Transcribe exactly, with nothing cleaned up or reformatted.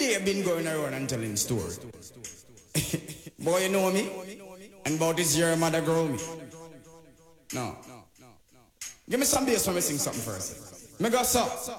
day been going around and telling story. Boy, you know me? And about this year mother grow me. No. Give me some bass when me sing something first. Me go so.